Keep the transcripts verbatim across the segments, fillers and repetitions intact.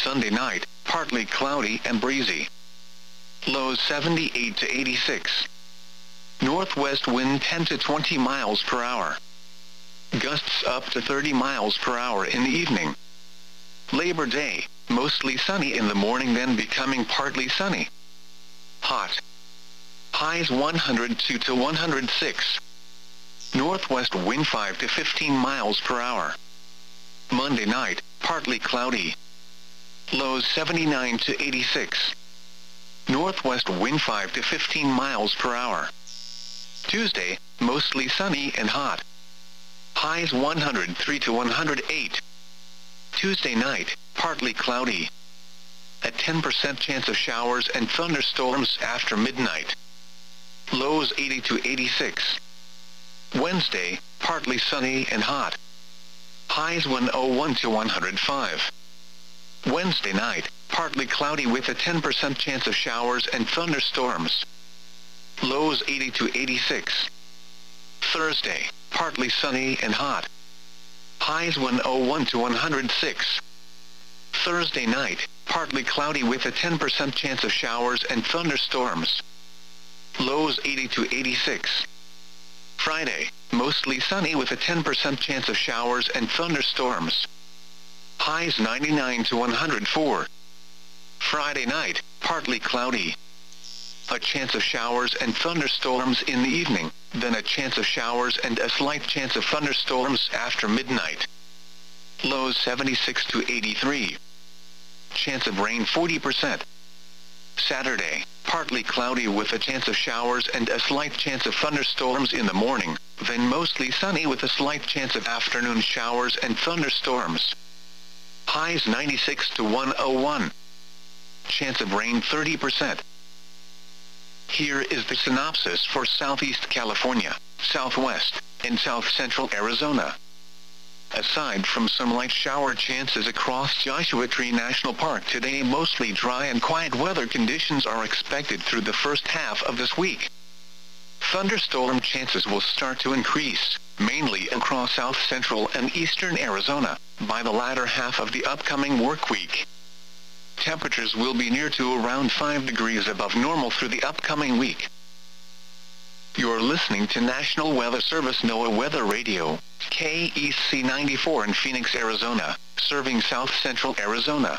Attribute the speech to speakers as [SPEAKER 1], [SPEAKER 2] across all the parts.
[SPEAKER 1] Sunday night, partly cloudy and breezy. Lows seventy-eight to eighty-six. Northwest wind ten to twenty miles per hour. Gusts up to thirty miles per hour in the evening. Labor Day, mostly sunny in the morning, then becoming partly sunny. Hot. Highs one hundred two to one hundred six. Northwest wind five to fifteen miles per hour. Monday night, partly cloudy. Lows seventy-nine to eighty-six. Northwest wind five to fifteen miles per hour. Tuesday, mostly sunny and hot. Highs one hundred three to one hundred eight. Tuesday night, partly cloudy. A ten percent chance of showers and thunderstorms after midnight. Lows eighty to eighty-six. Wednesday, partly sunny and hot. Highs one hundred one to one hundred five. Wednesday night, partly cloudy with a ten percent chance of showers and thunderstorms. Lows eighty to eighty-six. Thursday, partly sunny and hot. Highs one hundred one to one hundred six. Thursday night, partly cloudy with a ten percent chance of showers and thunderstorms. Lows eighty to eighty-six. Friday, mostly sunny with a ten percent chance of showers and thunderstorms. Highs ninety-nine to one hundred four. Friday night, partly cloudy. A chance of showers and thunderstorms in the evening, then a chance of showers and a slight chance of thunderstorms after midnight. Lows seventy-six to eighty-three. Chance of rain forty percent. Saturday, partly cloudy with a chance of showers and a slight chance of thunderstorms in the morning, then mostly sunny with a slight chance of afternoon showers and thunderstorms. Highs ninety-six to one hundred one. Chance of rain thirty percent. Here is the synopsis for Southeast California, Southwest, and South Central Arizona. Aside from some light shower chances across Joshua Tree National Park today, mostly dry and quiet weather conditions are expected through the first half of this week. Thunderstorm chances will start to increase, mainly across south central and eastern Arizona, by the latter half of the upcoming work week. Temperatures will be near to around five degrees above normal through the upcoming week. You're listening to National Weather Service NOAA Weather Radio, K E C ninety-four in Phoenix, Arizona, serving south central Arizona.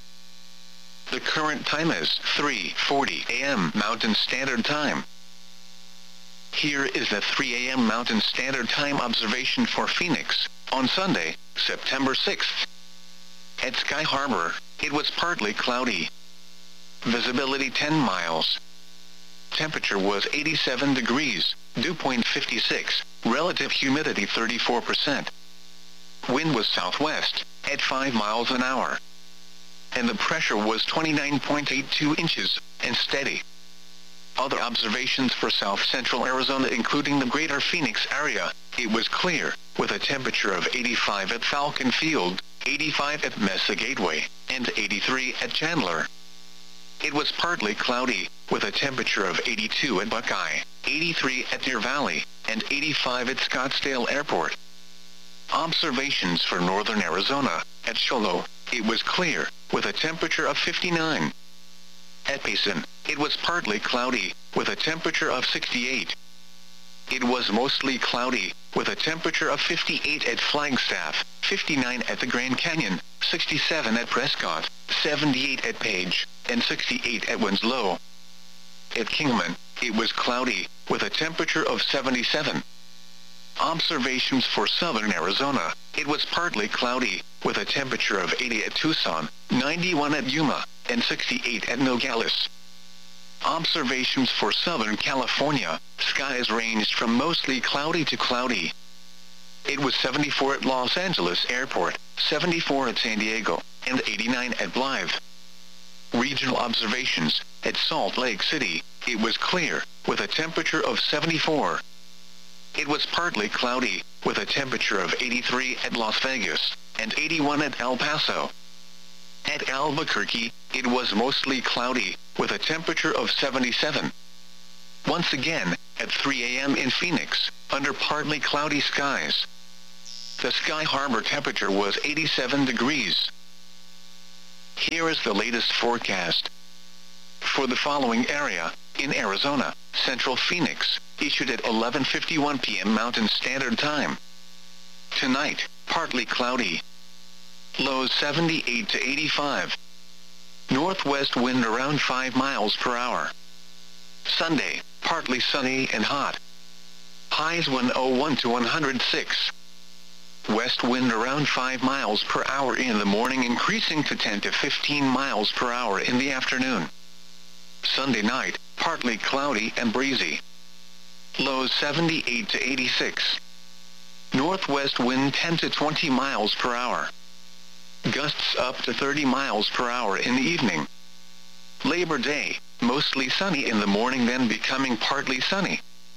[SPEAKER 1] The current time is three forty a m Mountain Standard Time. Here is the three a m Mountain Standard Time observation for Phoenix, on Sunday, September sixth. At Sky Harbor, it was partly cloudy. Visibility ten miles. Temperature was eighty-seven degrees, dew point fifty-six, relative humidity thirty-four percent. Wind was southwest, at five miles an hour. And the pressure was twenty-nine point eight two inches, and steady. Other observations for south central Arizona including the greater Phoenix area, it was clear, with a temperature of eighty-five at Falcon Field, eighty-five at Mesa Gateway, and eighty-three at Chandler. It was partly cloudy, with a temperature of eighty-two at Buckeye, eighty-three at Deer Valley, and eighty-five at Scottsdale Airport. Observations for northern Arizona, at Cholo, it was clear, with a temperature of fifty-nine. At Payson, it was partly cloudy, with a temperature of sixty-eight. It was mostly cloudy, with a temperature of fifty-eight at Flagstaff, fifty-nine at the Grand Canyon, sixty-seven at Prescott, seventy-eight at Page, and sixty-eight at Winslow. At Kingman, it was cloudy, with a temperature of seventy-seven. Observations for southern Arizona, it was partly cloudy, with a temperature of eighty at Tucson, ninety-one at Yuma, and sixty-eight at Nogales. Observations for Southern California, skies ranged from mostly cloudy to cloudy. It was seventy-four at Los Angeles Airport, seventy-four at San Diego, and eighty-nine at Blythe. Regional observations, at Salt Lake City, it was clear, with a temperature of seventy-four. It was partly cloudy, with a temperature of eighty-three at Las Vegas, and eighty-one at El Paso. At Albuquerque, it was mostly cloudy, with a temperature of seventy-seven. Once again, at three a m in Phoenix, under partly cloudy skies. The Sky Harbor temperature was eighty-seven degrees. Here is the latest forecast. For the following area, in Arizona, Central Phoenix, issued at eleven fifty-one p m Mountain Standard Time. Tonight, partly cloudy. Lows seventy-eight to eighty-five. Northwest wind around five miles per hour. Sunday, partly sunny and hot. Highs one oh one to one hundred six. West wind around five miles per hour in the morning, increasing to ten to fifteen miles per hour in the afternoon. Sunday night, partly cloudy and breezy. Lows seventy-eight to eighty-six. Northwest wind ten to twenty miles per hour. Gusts up to thirty miles per hour in the evening. Labor Day, mostly sunny in the morning, then becoming partly sunny.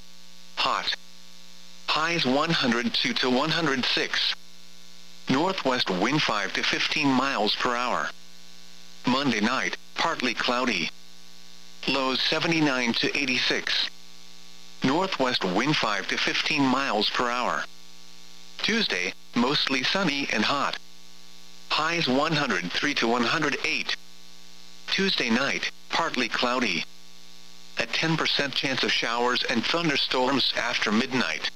[SPEAKER 1] Hot. Highs one hundred two to one hundred six. Northwest wind five to fifteen miles per hour. Monday night, partly cloudy. Lows seventy-nine to eighty-six. Northwest wind five to fifteen miles per hour. Tuesday, mostly sunny and hot. Highs one hundred three to one hundred eight. Tuesday night, partly cloudy. A ten percent chance of showers and thunderstorms after midnight.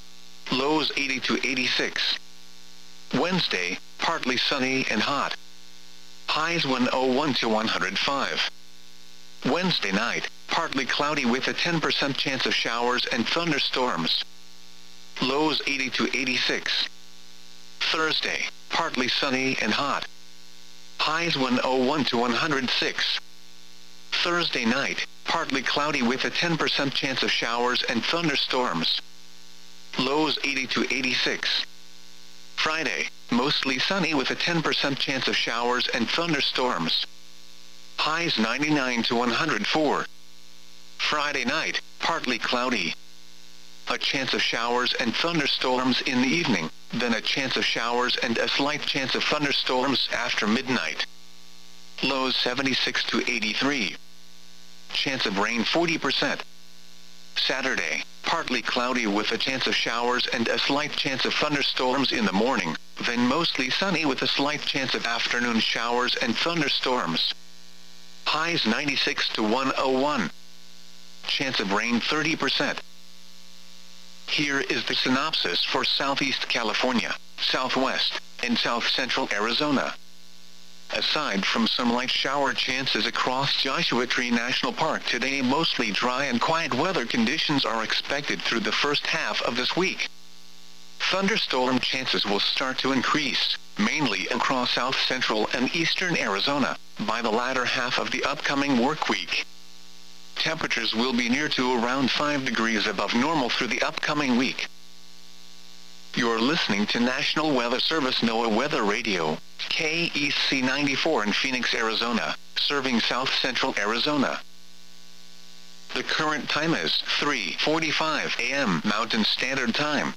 [SPEAKER 1] Lows eighty to eighty-six. Wednesday, partly sunny and hot. Highs one oh one to one hundred five. Wednesday night, partly cloudy with a ten percent chance of showers and thunderstorms. Lows eighty to eighty-six. Thursday, partly sunny and hot. Highs one oh one to one hundred six. Thursday night, partly cloudy with a ten percent chance of showers and thunderstorms. Lows eighty to eighty-six. Friday, mostly sunny with a ten percent chance of showers and thunderstorms. Highs ninety-nine to one hundred four. Friday night, partly cloudy. A chance of showers and thunderstorms in the evening, then a chance of showers and a slight chance of thunderstorms after midnight. Lows seventy-six to eighty-three. Chance of rain forty percent. Saturday, partly cloudy with a chance of showers and a slight chance of thunderstorms in the morning, then mostly sunny with a slight chance of afternoon showers and thunderstorms. Highs ninety-six to one oh one. Chance of rain thirty percent. Here is the synopsis for Southeast California, Southwest, and South Central Arizona. Aside from some light shower chances across Joshua Tree National Park today, mostly dry and quiet weather conditions are expected through the first half of this week. Thunderstorm chances will start to increase, mainly across South Central and Eastern Arizona, by the latter half of the upcoming work week. Temperatures will be near to around five degrees above normal through the upcoming week. You're listening to National Weather Service NOAA Weather Radio, K E C ninety-four in Phoenix, Arizona, serving South Central Arizona. The current time is three forty-five a m Mountain Standard Time.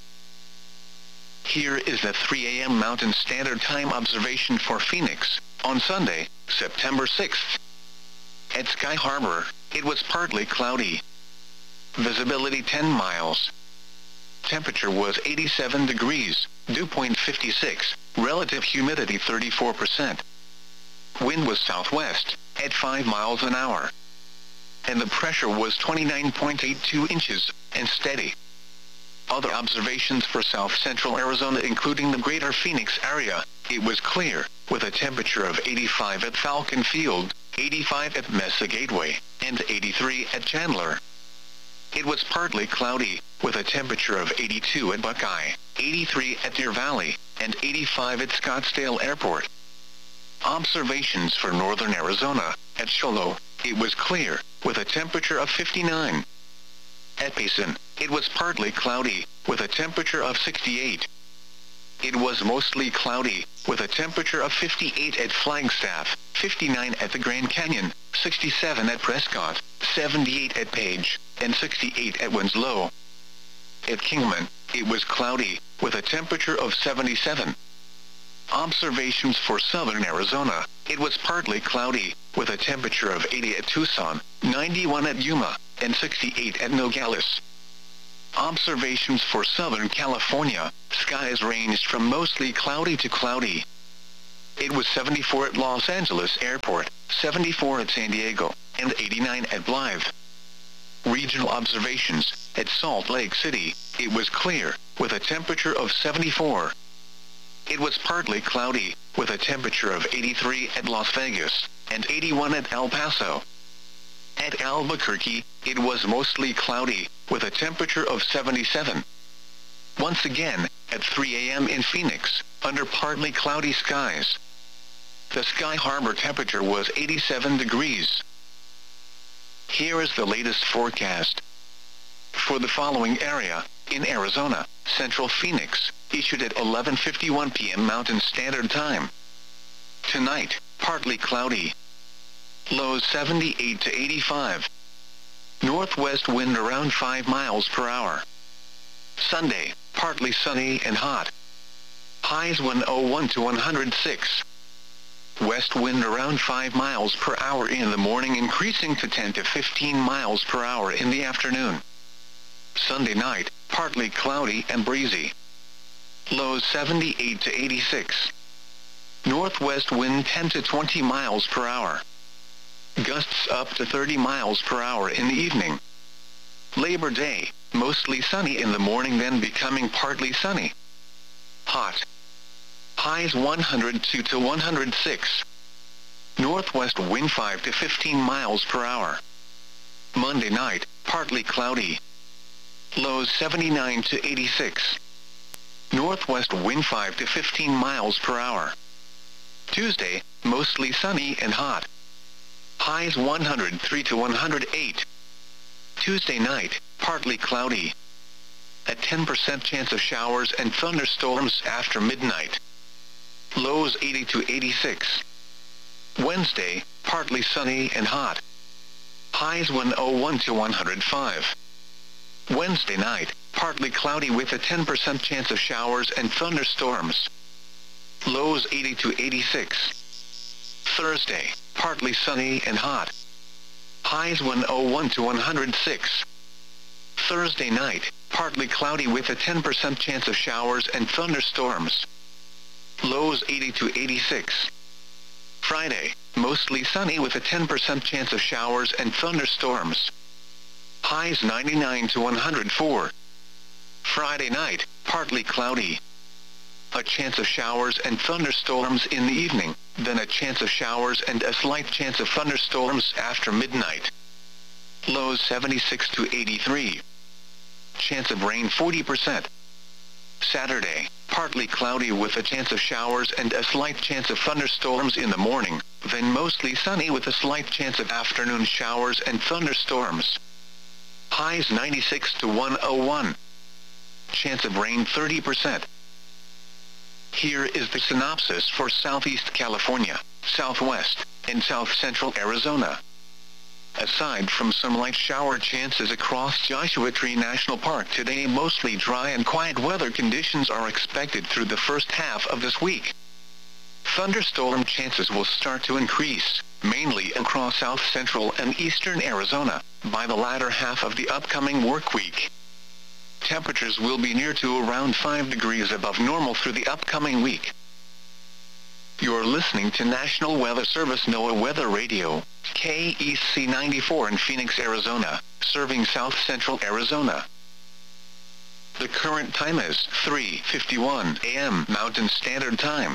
[SPEAKER 1] Here is the three a m Mountain Standard Time observation for Phoenix, on Sunday, September sixth. At Sky Harbor, it was partly cloudy. Visibility ten miles. Temperature was eighty-seven degrees, dew point fifty-six, relative humidity thirty-four percent. Wind was southwest, at five miles an hour. And the pressure was twenty-nine point eight two inches, and steady. Other observations for South Central Arizona, including the greater Phoenix area, it was clear, with a temperature of eighty-five at Falcon Field, eighty-five at Mesa Gateway, and eighty-three at Chandler. It was partly cloudy, with a temperature of eighty-two at Buckeye, eighty-three at Deer Valley, and eighty-five at Scottsdale Airport. Observations for northern Arizona, at Sholo, it was clear, with a temperature of fifty-nine. At Payson, it was partly cloudy, with a temperature of sixty-eight. It was mostly cloudy, with a temperature of fifty-eight at Flagstaff, fifty-nine at the Grand Canyon, sixty-seven at Prescott, seventy-eight at Page, and sixty-eight at Winslow. At Kingman, it was cloudy, with a temperature of seventy-seven. Observations for southern Arizona, it was partly cloudy, with a temperature of eighty at Tucson, ninety-one at Yuma, and sixty-eight at Nogales. Observations for Southern California, skies ranged from mostly cloudy to cloudy. it was seventy-four at Los Angeles Airport, seventy-four at San Diego, and eighty-nine at Blythe. Regional observations, at Salt Lake City, it was clear, with a temperature of seventy-four. It was partly cloudy, with a temperature of eighty-three at Las Vegas, and eighty-one at El Paso. At Albuquerque, it was mostly cloudy, with a temperature of seventy-seven. Once again, at three A M in Phoenix, under partly cloudy skies. The Sky Harbor temperature was eighty-seven degrees. Here is the latest forecast. For the following area, in Arizona, Central Phoenix, issued at eleven fifty-one p m Mountain Standard Time. Tonight, partly cloudy. Lows seventy-eight to eighty-five. Northwest wind around five miles per hour. Sunday, partly sunny and hot. Highs one oh one to one hundred six. West wind around five miles per hour in the morning, increasing to ten to fifteen miles per hour in the afternoon. Sunday night, partly cloudy and breezy. Lows seventy-eight to eighty-six. Northwest wind ten to twenty miles per hour. Gusts up to thirty miles per hour in the evening. Labor Day, mostly sunny in the morning, then becoming partly sunny. Hot. Highs one hundred two to one hundred six. Northwest wind five to fifteen miles per hour. Monday night, partly cloudy. Lows seventy-nine to eighty-six. Northwest wind five to fifteen miles per hour. Tuesday, mostly sunny and hot. Highs one hundred three to one hundred eight. Tuesday night, partly cloudy. A ten percent chance of showers and thunderstorms after midnight. Lows eighty to eighty-six. Wednesday, partly sunny and hot. Highs one oh one to one hundred five. Wednesday night, partly cloudy with a ten percent chance of showers and thunderstorms. Lows eighty to eighty-six. Thursday, partly sunny and hot. Highs one oh one to one hundred six. Thursday night, partly cloudy with a ten percent chance of showers and thunderstorms. Lows eighty to eighty-six. Friday, mostly sunny with a ten percent chance of showers and thunderstorms. Highs ninety-nine to one hundred four. Friday night, partly cloudy. A chance of showers and thunderstorms in the evening, then a chance of showers and a slight chance of thunderstorms after midnight. Lows seventy-six to eighty-three. Chance of rain forty percent. Saturday, partly cloudy with a chance of showers and a slight chance of thunderstorms in the morning, then mostly sunny with a slight chance of afternoon showers and thunderstorms. Highs ninety-six to one oh one. Chance of rain thirty percent. Here is the synopsis for Southeast California, Southwest, and South Central Arizona. Aside from some light shower chances across Joshua Tree National Park today, mostly dry and quiet weather conditions are expected through the first half of this week. Thunderstorm chances will start to increase, mainly across South Central and Eastern Arizona, by the latter half of the upcoming work week. Temperatures will be near to around five degrees above normal through the upcoming week. You're listening to National Weather Service NOAA Weather Radio, K E C ninety-four in Phoenix, Arizona, serving South Central Arizona. The current time is three fifty-one a m Mountain Standard Time.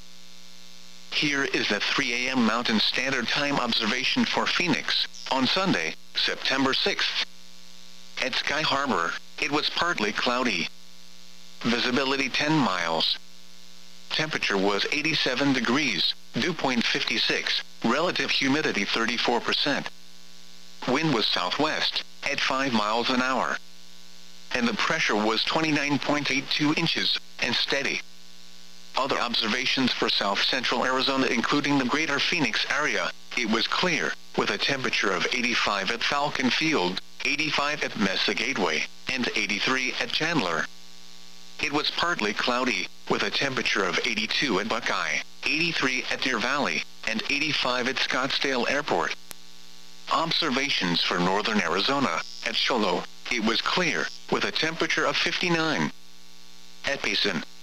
[SPEAKER 1] Here is the three a m Mountain Standard Time observation for Phoenix, on Sunday, September sixth. At Sky Harbor, it was partly cloudy. Visibility ten miles. Temperature was eighty-seven degrees, dew point fifty-six, relative humidity thirty-four percent. Wind was southwest, at five miles an hour. And the pressure was twenty-nine point eight two inches, and steady. Other observations for South Central Arizona, including the greater Phoenix area, it was clear, with a temperature of eighty-five at Falcon Field, eighty-five at Mesa Gateway, and eighty-three at Chandler. It was partly cloudy, with a temperature of eighty-two at Buckeye, eighty-three at Deer Valley, and eighty-five at Scottsdale Airport. Observations for northern Arizona, at Sholo, it was clear, with a temperature of fifty-nine. At Payson,